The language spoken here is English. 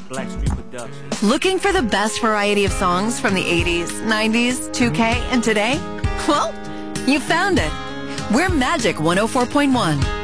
Blackstreet Productions. Looking for the best variety of songs from the 80s, 90s, 2K, and today? Well, you found it. We're Magic 104.1.